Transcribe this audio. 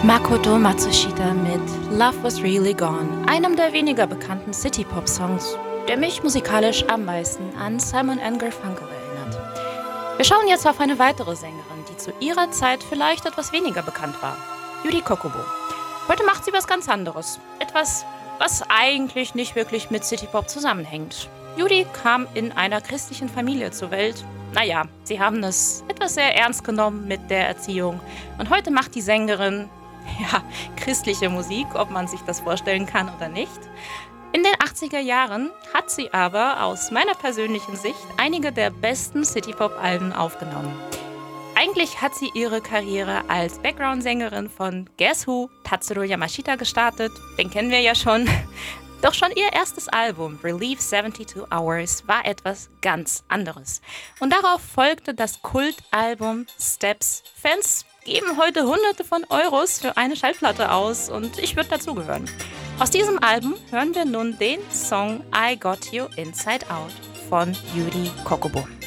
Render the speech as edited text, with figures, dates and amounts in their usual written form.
Makoto Matsushita mit Love Was Really Gone, einem der weniger bekannten City-Pop-Songs, der mich musikalisch am meisten an Simon & Garfunkel erinnert. Wir schauen jetzt auf eine weitere Sängerin, die zu ihrer Zeit vielleicht etwas weniger bekannt war, Yuri Kokobo. Heute macht sie was ganz anderes, etwas, was eigentlich nicht wirklich mit City-Pop zusammenhängt. Yuri kam in einer christlichen Familie zur Welt. Naja, sie haben es etwas sehr ernst genommen mit der Erziehung. Und heute macht die Sängerin, christliche Musik, ob man sich das vorstellen kann oder nicht. In den 80er Jahren hat sie aber aus meiner persönlichen Sicht einige der besten City-Pop-Alben aufgenommen. Eigentlich hat sie ihre Karriere als Background-Sängerin von Guess Who, Tatsuro Yamashita, gestartet. Den kennen wir ja schon. Doch schon ihr erstes Album, Relief 72 Hours, war etwas ganz anderes. Und darauf folgte das Kultalbum Steps. Fans geben heute Hunderte von Euros für eine Schallplatte aus und ich würde dazugehören. Aus diesem Album hören wir nun den Song I Got You Inside Out von Yuri Kokobo.